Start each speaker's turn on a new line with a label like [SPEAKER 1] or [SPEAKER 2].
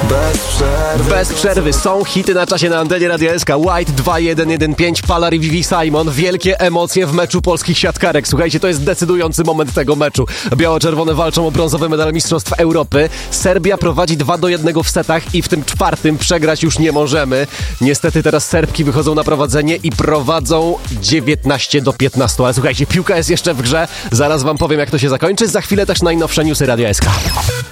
[SPEAKER 1] Bez przerwy są hity na czasie na antenie Radia SK. White 2-1-1-5, Palar i Vivi Simon. Wielkie emocje w meczu polskich siatkarek. Słuchajcie, to jest decydujący moment tego meczu. Biało-czerwone walczą o brązowy medal Mistrzostw Europy. Serbia prowadzi 2-1 w setach i w tym czwartym przegrać już nie możemy. Niestety teraz Serbki wychodzą na prowadzenie i prowadzą 19-15. Ale słuchajcie, piłka jest jeszcze w grze. Zaraz wam powiem, jak to się zakończy. Za chwilę też najnowsze newsy Radia SK.